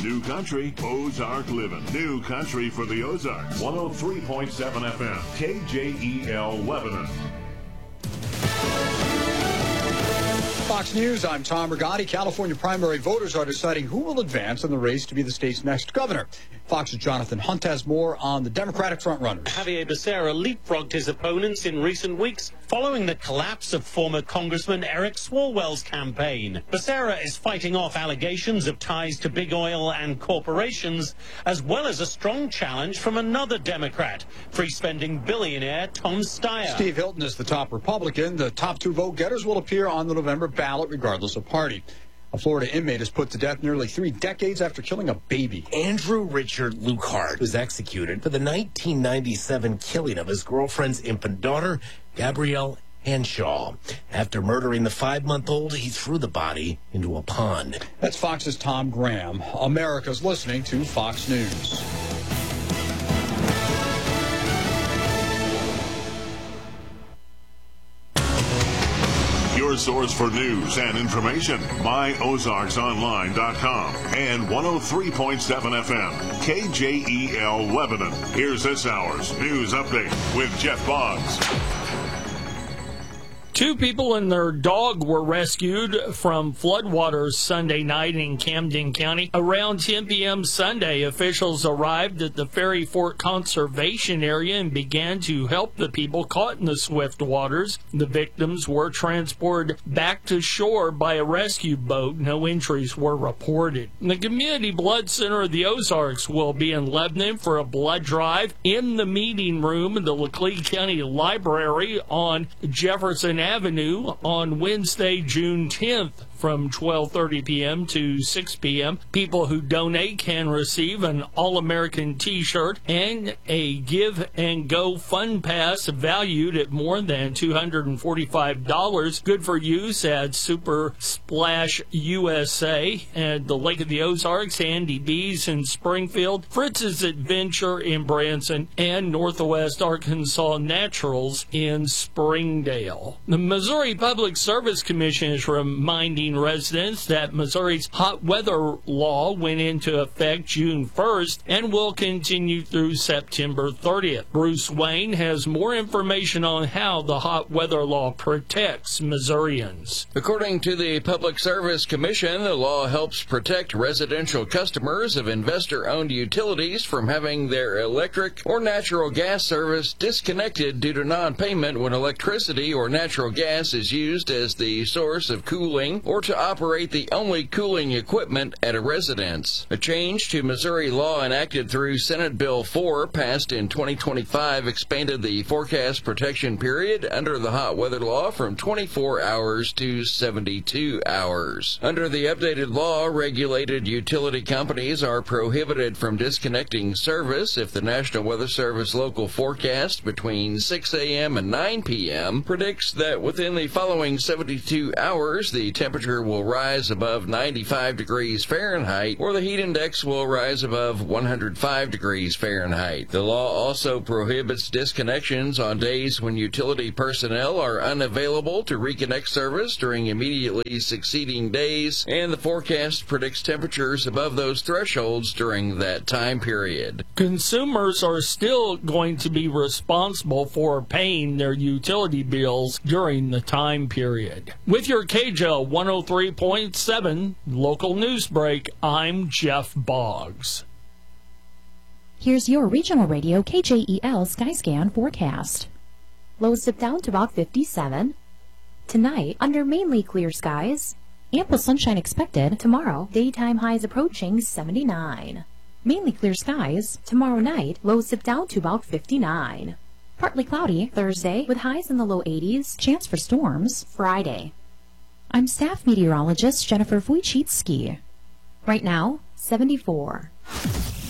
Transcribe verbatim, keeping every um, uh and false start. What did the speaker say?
New Country, Ozark Living. New Country for the Ozarks. one oh three point seven F M, K J E L Lebanon. Fox News, I'm Tom Rigotti. California primary voters are deciding who will advance in the race to be the state's next governor. Fox's Jonathan Hunt has more on the Democratic frontrunners. Javier Becerra leapfrogged his opponents in recent weeks following the collapse of former Congressman Eric Swalwell's campaign. Becerra is fighting off allegations of ties to big oil and corporations, as well as a strong challenge from another Democrat, free-spending billionaire Tom Steyer. Steve Hilton is the top Republican. The top two vote-getters will appear on the November ballot regardless of party. A Florida inmate is put to death nearly three decades after killing a baby. Andrew Richard Lukehart was executed for the nineteen ninety-seven killing of his girlfriend's infant daughter, Gabrielle Henshaw. After murdering the five-month-old, he threw the body into a pond. That's Fox's Tom Graham. America's listening to Fox News. Your source for news and information. my ozarks online dot com and one oh three point seven F M, K J E L Lebanon. Here's this hour's news update with Jeff Boggs. Two people and their dog were rescued from floodwaters Sunday night in Camden County. Around ten p.m. Sunday, officials arrived at the Ferry Fort Conservation Area and began to help the people caught in the swift waters. The victims were transported back to shore by a rescue boat. No injuries were reported. The Community Blood Center of the Ozarks will be in Lebanon for a blood drive in the meeting room in the Laclede County Library on Jefferson Avenue on Wednesday, June tenth. From twelve thirty p.m. to six p.m. People who donate can receive an All-American T-shirt and a Give and Go Fun Pass valued at more than two hundred forty-five dollars. Good for use at Super Splash U S A at the Lake of the Ozarks, Andy B's in Springfield, Fritz's Adventure in Branson, and Northwest Arkansas Naturals in Springdale. The Missouri Public Service Commission is reminding residents that Missouri's hot weather law went into effect June first and will continue through September thirtieth. Bruce Wayne has more information on how the hot weather law protects Missourians. According to the Public Service Commission, the law helps protect residential customers of investor-owned utilities from having their electric or natural gas service disconnected due to non-payment when electricity or natural gas is used as the source of cooling or to operate the only cooling equipment at a residence. A change to Missouri law enacted through Senate Bill four, passed in twenty twenty-five, expanded the forecast protection period under the hot weather law from twenty-four hours to seventy-two hours. Under the updated law, regulated utility companies are prohibited from disconnecting service if the National Weather Service local forecast between six a.m. and nine p.m. predicts that within the following seventy-two hours, the temperature will rise above ninety-five degrees Fahrenheit, or the heat index will rise above one hundred five degrees Fahrenheit. The law also prohibits disconnections on days when utility personnel are unavailable to reconnect service during immediately succeeding days, and the forecast predicts temperatures above those thresholds during that time period. Consumers are still going to be responsible for paying their utility bills during the time period. With your K J L one oh three point seven local news break, I'm Jeff Boggs. Here's your regional radio K J E L Skyscan forecast. Lows dip down to about fifty-seven. Tonight, under mainly clear skies. Ample sunshine expected. Tomorrow, daytime highs approaching seventy-nine. Mainly clear skies. Tomorrow night, lows dip down to about fifty-nine. Partly cloudy Thursday with highs in the low eighties. Chance for storms Friday. I'm staff meteorologist Jennifer Wojcicki. Right now, seventy-four.